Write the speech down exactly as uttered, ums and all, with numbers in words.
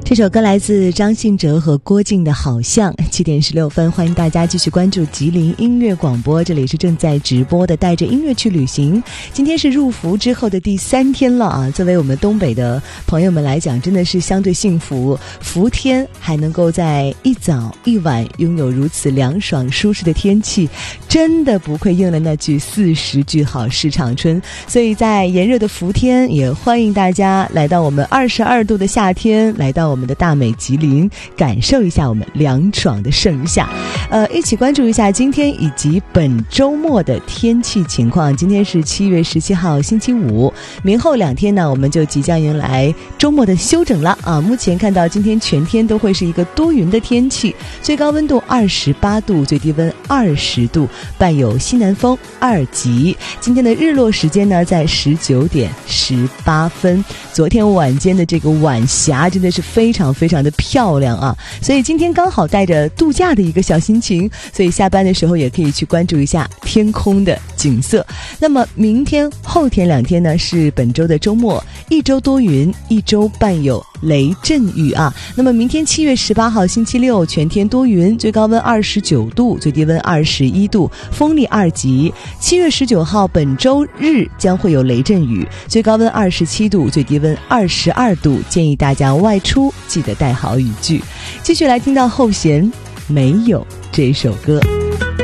这首歌来自张信哲和郭靖的好像。七点十六分，欢迎大家继续关注吉林音乐广播，这里是正在直播的带着音乐去旅行。今天是入伏之后的第三天了啊，作为我们东北的朋友们来讲，真的是相对幸福，伏天还能够在一早一晚拥有如此凉爽舒适的天气，真的不愧应了那句四十句好事长春。所以在炎热的伏天，也欢迎大家来到我们二十二度的夏天，来到我们的大美吉林，感受一下我们凉爽的盛夏。呃，一起关注一下今天以及本周末的天气情况。今天是七月十七号星期五，明后两天呢，我们就即将迎来周末的休整了啊。目前看到今天全天都会是一个多云的天气，最高温度二十八度，最低温二十度，伴有西南风二级。今天的日落时间呢，在十九点十八分。昨天晚间的这个晚霞真的是非常非常的漂亮啊，所以今天刚好带着度假的一个小心情，所以下班的时候也可以去关注一下天空的景色。那么明天后天两天呢，是本周的周末，一周多云，一周伴有雷阵雨啊。那么明天七月十八号星期六，全天多云，最高温二十九度，最低温二十一度，风力二级。七月十九号本周日将会有雷阵雨，最高温二十七度，最低温二十二度，建议大家外出记得带好雨具。继续来听到后弦没有这首歌。